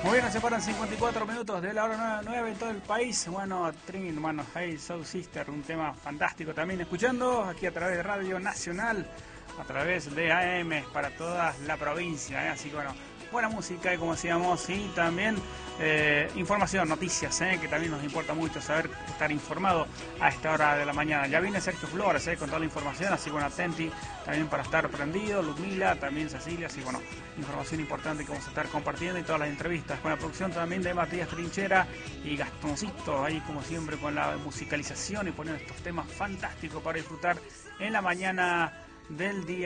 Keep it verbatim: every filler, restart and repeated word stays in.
Muy bien, nos separan cincuenta y cuatro minutos de la hora nueve en todo el país. Bueno, Trin, bueno, Hey Soul Sister, un tema fantástico también escuchando aquí a través de Radio Nacional, a través de A M para toda la provincia, ¿eh? Así que bueno, buena música y como decíamos, y también eh, información, noticias, ¿eh? Que también nos importa mucho saber, estar informado a esta hora de la mañana. Ya viene Sergio Flores, ¿eh? Con toda la información, así que bueno, atenti también para estar prendido, Ludmila, también Cecilia, así que bueno, información importante que vamos a estar compartiendo y todas las entrevistas, con la producción también de Matías Trinchera y Gastoncito, ahí como siempre con la musicalización y poniendo estos temas fantásticos para disfrutar en la mañana del día.